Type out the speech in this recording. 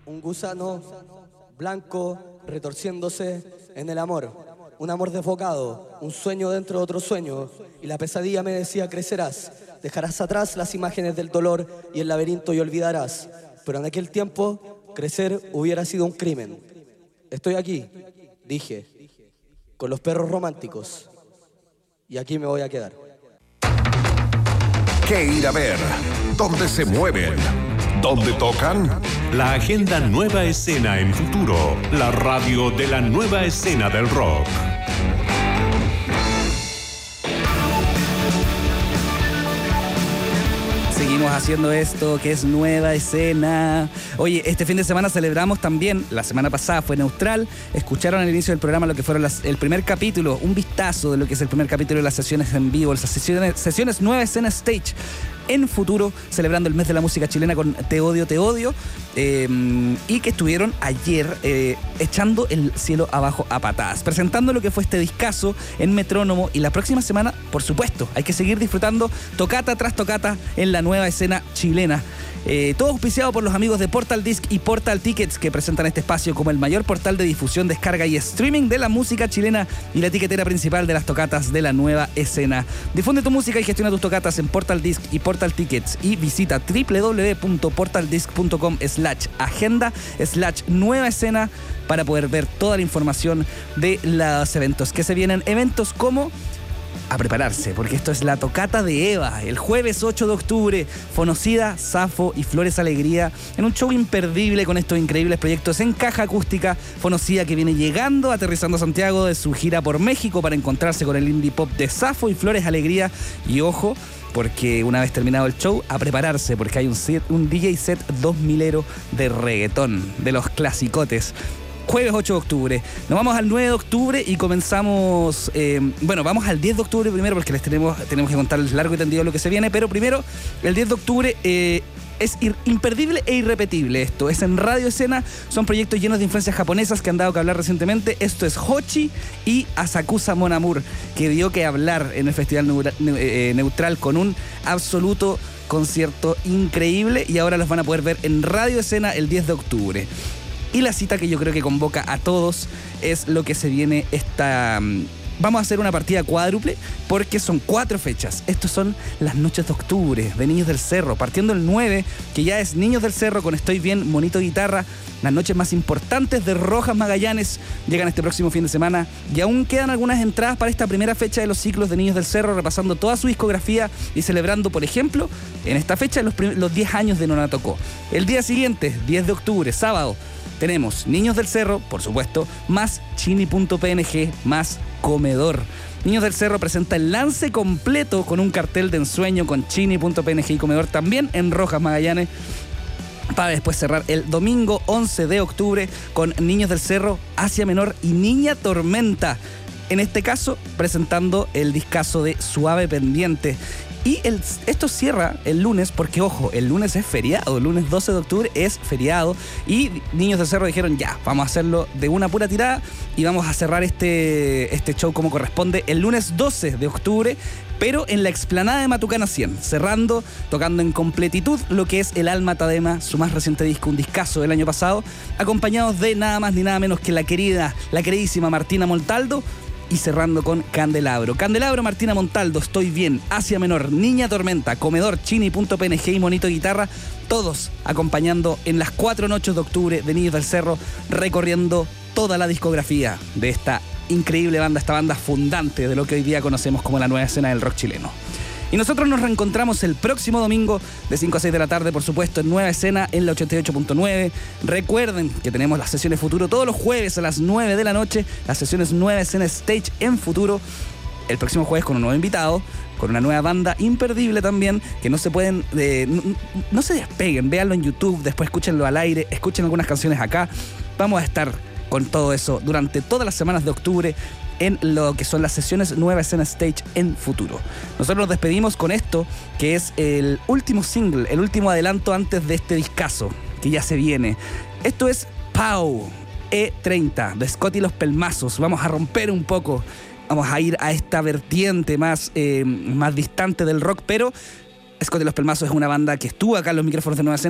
un gusano blanco retorciéndose en el amor. Un amor desbocado, un sueño dentro de otro sueño. Y la pesadilla me decía: crecerás, dejarás atrás las imágenes del dolor y el laberinto y olvidarás. Pero en aquel tiempo, crecer hubiera sido un crimen. Estoy aquí, dije, con los perros románticos. Y aquí me voy a quedar. ¿Qué ir a ver? ¿Dónde se mueven? ¿Dónde tocan? La agenda Nueva Escena en Futuro, la radio de la nueva escena del rock. Seguimos haciendo esto que es Nueva Escena. Oye, este fin de semana celebramos también, la semana pasada fue Neutral, escucharon al inicio del programa lo que fueron el primer capítulo, un vistazo de lo que es el primer capítulo de las sesiones en vivo, las sesiones Nueva Escena Stage en Futuro, celebrando el mes de la música chilena con Te Odio, Te Odio, y que estuvieron ayer echando el cielo abajo a patadas, presentando lo que fue este discazo en Metrónomo, y la próxima semana, por supuesto, hay que seguir disfrutando tocata tras tocata en la nueva escena chilena. Todo auspiciado por los amigos de Portal Disc y Portal Tickets, que presentan este espacio como el mayor portal de difusión, descarga y streaming de la música chilena y la etiquetera principal de las tocatas de la nueva escena. Difunde tu música y gestiona tus tocatas en Portal Disc y Portal Tickets, y visita www.portaldisc.com/agenda/nueva escena para poder ver toda la información de los eventos que se vienen. Eventos como... a prepararse, porque esto es la tocata de Eva, el jueves 8 de octubre, Fonocida, Safo y Flores Alegría, en un show imperdible con estos increíbles proyectos en caja acústica. Fonocida, que viene llegando, aterrizando a Santiago de su gira por México para encontrarse con el indie pop de Safo y Flores Alegría. Y ojo, porque una vez terminado el show, a prepararse, porque hay un DJ set 2000ero de reggaetón, de los clasicotes. Jueves 8 de octubre. Nos vamos al 9 de octubre y comenzamos... vamos al 10 de octubre primero, porque tenemos que contarles largo y tendido lo que se viene, pero primero, el 10 de octubre es imperdible e irrepetible esto. Es en Radio Escena, son proyectos llenos de influencias japonesas que han dado que hablar recientemente. Esto es Hochi y Asakusa Mon Amour, que dio que hablar en el Festival Neutral con un absoluto concierto increíble, y ahora los van a poder ver en Radio Escena el 10 de octubre. Y la cita que yo creo que convoca a todos es lo que se viene vamos a hacer una partida cuádruple, porque son 4 fechas. Estos son las noches de octubre de Niños del Cerro, partiendo el 9, que ya es Niños del Cerro con Estoy Bien, Monito Guitarra. Las noches más importantes de Rojas Magallanes llegan este próximo fin de semana, y aún quedan algunas entradas para esta primera fecha de los ciclos de Niños del Cerro, repasando toda su discografía y celebrando, por ejemplo, en esta fecha los 10 años de Nona Tocó. El día siguiente, 10 de octubre, sábado, tenemos Niños del Cerro, por supuesto, más Chini.png, más Comedor. Niños del Cerro presenta el lance completo con un cartel de ensueño con Chini.png y Comedor también en Rojas Magallanes, para después cerrar el domingo 11 de octubre con Niños del Cerro, Asia Menor y Niña Tormenta. En este caso, presentando el discazo de Suave Pendiente. Y esto cierra el lunes, porque ojo, el lunes es feriado, el lunes 12 de octubre es feriado, y Niños del Cerro dijeron: ya, vamos a hacerlo de una pura tirada y vamos a cerrar este show como corresponde el lunes 12 de octubre, pero en la explanada de Matucana 100, cerrando, tocando en completitud lo que es El Alma Tadema, su más reciente disco, un discazo del año pasado, acompañados de nada más ni nada menos que la queridísima Martina Montaldo. Y cerrando con Candelabro, Martina Montaldo, Estoy Bien, Asia Menor, Niña Tormenta, Comedor, Chini.png y Monito Guitarra, todos acompañando en las 4 noches de octubre de Niños del Cerro, recorriendo toda la discografía de esta increíble banda, esta banda fundante de lo que hoy día conocemos como la nueva escena del rock chileno. Y nosotros nos reencontramos el próximo domingo de 5 a 6 de la tarde, por supuesto, en Nueva Escena, en la 88.9. Recuerden que tenemos las sesiones Futuro todos los jueves a las 9 de la noche, las sesiones Nueva Escena Stage en Futuro. El próximo jueves con un nuevo invitado, con una nueva banda imperdible también, que no se pueden... no se despeguen, véanlo en YouTube, después escúchenlo al aire, escuchen algunas canciones acá. Vamos a estar con todo eso durante todas las semanas de octubre en lo que son las sesiones Nueva Escena Stage en Futuro. Nosotros nos despedimos con esto, que es el último single, el último adelanto antes de este discazo, que ya se viene. Esto es Pau, E30, de Scott y los Pelmazos. Vamos a romper un poco, vamos a ir a esta vertiente más distante del rock, pero Scott y los Pelmazos es una banda que estuvo acá en los micrófonos de Nueva Escena